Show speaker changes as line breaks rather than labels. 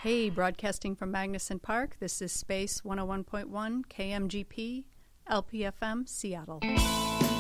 Hey, broadcasting from Magnuson Park, this is Space 101.1 KMGP, LPFM, Seattle.